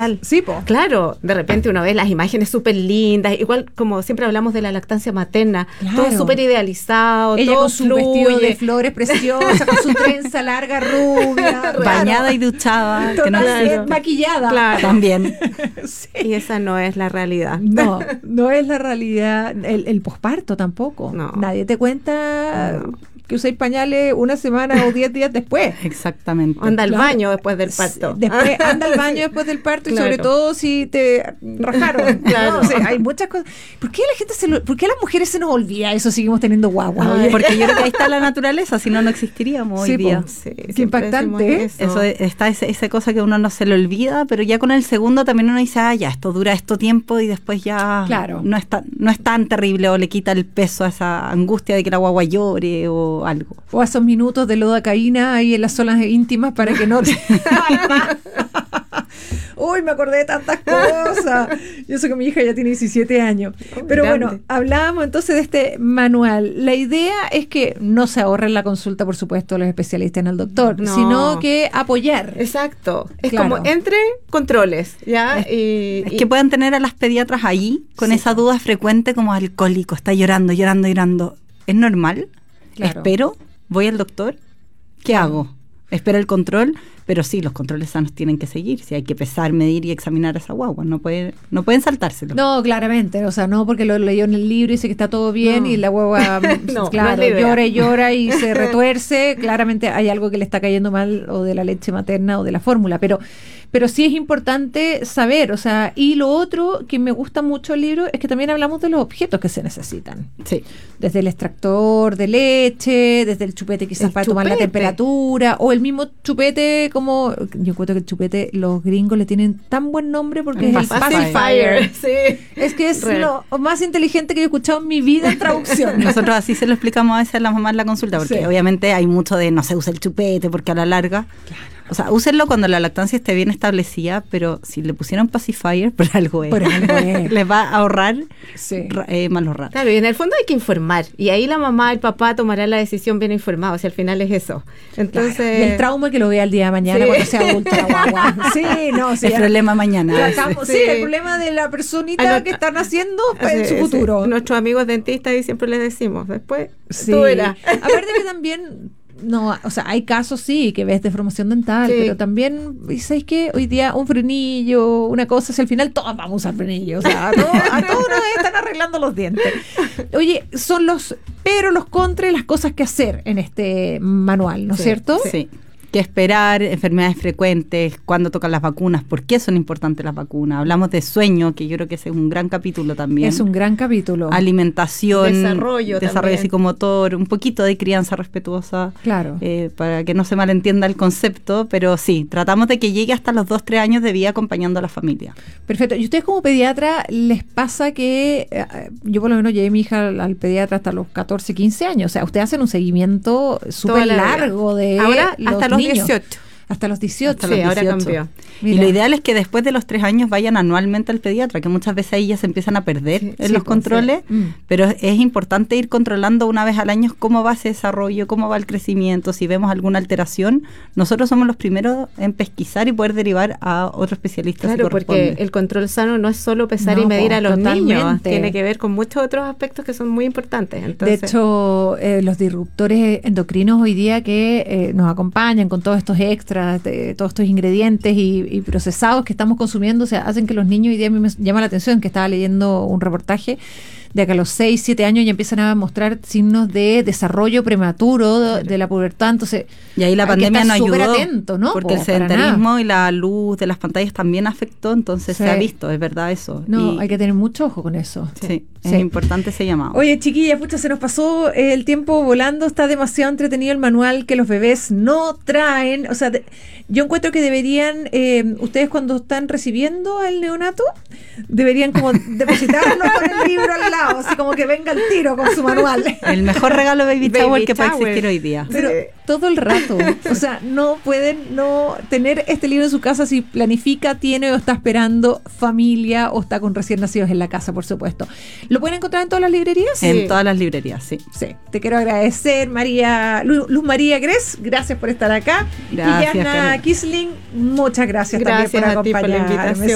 real. Sí, po. Claro, de repente uno ve las imágenes súper lindas, igual como siempre hablamos de la lactancia materna, Claro. todo súper idealizado, Ella todo con su vestido de fluye. flores preciosa, con su trenza larga, rubia, Bañada y duchada. Que no totalmente Claro. maquillada. Claro. También. Sí. Y esa no es la realidad. No, no es la realidad. El posparto tampoco. No. Nadie te cuenta No. que usáis pañales una semana o 10 días después. Exactamente. Anda al Claro. baño después del parto. Después anda al baño después del parto y Claro. sobre todo si te rajaron. Claro. ¿no? O sea, hay muchas cosas. ¿Por qué por qué a las mujeres se nos olvida eso? Seguimos teniendo guagua. Ay, Oye, Porque yo creo que ahí está la naturaleza, si no, no existiríamos Sí, hoy día. po. Sí, Qué siempre impactante, decimos ¿eh? Eso está esa cosa que uno no se le olvida, pero ya con el segundo también uno dice, ya, esto dura esto tiempo y después ya Claro. no es tan terrible o le quita el peso a esa angustia de que la guagua llore o algo. O a esos minutos de lodacaína ahí en las zonas íntimas para que no te... Uy, me acordé de tantas cosas. Yo sé que mi hija ya tiene 17 años. Pero grande. bueno, hablábamos entonces de este manual. La idea es que no se ahorren la consulta, por supuesto, los especialistas en el doctor, No. sino que apoyar. Exacto. Es Claro. como entre controles, ¿ya? Es que puedan tener a las pediatras ahí con esa duda frecuente como alcohólico, está llorando, llorando, llorando. ¿Es normal? Claro. ¿Espero? ¿Voy al doctor? ¿Qué hago? ¿Espero el control? Pero sí, los controles sanos tienen que seguir. Si hay que pesar, medir y examinar a esa guagua. No pueden saltárselo. No, claramente, o sea, no porque lo leyó en el libro y dice que está todo bien No. y la hueva, No, claro, no es la idea. llora y llora y se retuerce, claramente hay algo que le está cayendo mal o de la leche materna o de la fórmula, pero sí es importante saber, o sea, y lo otro que me gusta mucho el libro es que también hablamos de los objetos que se necesitan, Sí. desde el extractor de leche, desde el chupete quizás El para tomar la chupete. temperatura, o el mismo chupete como, yo encuentro que el chupete, los gringos le tienen tan buen nombre porque es el Pacifier. Sí. es que es Real. lo más inteligente que yo he escuchado en mi vida en traducción. Nosotros así se lo explicamos a veces a las mamás en la consulta, porque Sí. obviamente hay mucho de no se usa el chupete, porque a la larga... O sea, úsenlo cuando la lactancia esté bien establecida, pero si le pusieron pacifier, por algo es. Por algo es. Les va a ahorrar Sí. malos ratos. Claro, y en el fondo hay que informar. Y ahí la mamá, el papá tomarán la decisión bien informados. Si al final es eso. Entonces. Y el trauma que lo vea el día de mañana Sí. cuando sea adulto la guagua. Sí, no, sí. El ya problema mañana. tratamos- sí, Sí. el problema de la personita Ah, no, que están haciendo en Sí, su sí. futuro. Nuestros amigos dentistas y siempre les decimos, después Sí. tú verás. Aparte que también, no, o sea, hay casos sí que ves de formación dental, Sí. pero también, ¿sabes qué? Hoy día un frenillo, una cosa, si al final todos vamos a usar frenillo, o sea, a todos nos están arreglando los dientes. Oye, son los contras y las cosas que hacer en este manual, ¿no es Sí, cierto? Sí. ¿Qué esperar? Enfermedades frecuentes, cuándo tocan las vacunas, por qué son importantes las vacunas. Hablamos de sueño, que yo creo que ese es un gran capítulo también. Es un gran capítulo. Desarrollo Desarrollo también. psicomotor, un poquito de crianza respetuosa, Claro. para que no se malentienda el concepto, pero sí, tratamos de que llegue hasta los 2-3 años de vida acompañando a la familia. Perfecto. ¿Y ustedes como pediatra les pasa que, yo por lo menos llevé a mi hija al pediatra hasta los 14, 15 años? O sea, ustedes hacen un seguimiento súper la vida. largo de Ahora los hasta los niños. 18. Hasta los 18. Hasta Sí, los ahora 18. cambió. Y lo ideal es que después de los 3 años vayan anualmente al pediatra, que muchas veces ahí ya se empiezan a perder Sí, en sí, los pues, controles, sí. pero es importante ir controlando una vez al año cómo va ese desarrollo, cómo va el crecimiento, si vemos alguna alteración. Nosotros somos los primeros en pesquisar y poder derivar a otro especialista si Claro, porque corresponde. el control sano no es solo pesar No, y medir po, a los niños, totalmente. tiene que ver con muchos otros aspectos que son muy importantes. De Entonces, hecho, los disruptores endocrinos hoy día que nos acompañan con todos estos extras, todos estos ingredientes y procesados que estamos consumiendo, o sea, hacen que los niños, hoy día a mí me llama la atención que estaba leyendo un reportaje de que a los 6, 7 años ya empiezan a mostrar signos de desarrollo prematuro de la pubertad, entonces Y ahí la hay que pandemia estar nos súper ayudó, atento, ¿no? porque el Para nada. sedentarismo y la luz de las pantallas también afectó, entonces Sí. se ha visto, es verdad eso. No, Y- hay que tener mucho ojo con eso. sí, Sí. es importante ese llamado. Oye, chiquillas, pucha, se nos pasó el tiempo volando, está demasiado entretenido el manual que los bebés no traen, o sea, yo encuentro que deberían, ustedes cuando están recibiendo al neonato, deberían como depositarlo con el libro al lado, así como que venga el tiro con su manual. El mejor regalo baby Baby shower que puede shower. existir hoy día. Pero todo el rato, o sea, no pueden no tener este libro en su casa si planifica, tiene o está esperando familia o está con recién nacidos en la casa, por supuesto. ¿Lo pueden encontrar en todas las librerías? En todas las librerías, sí. Sí, te quiero agradecer, Luz María Gres, gracias por estar acá. Gracias, y Yana Carol. Kisling, muchas gracias, Gracias también por a ti por la acompañarme. invitación.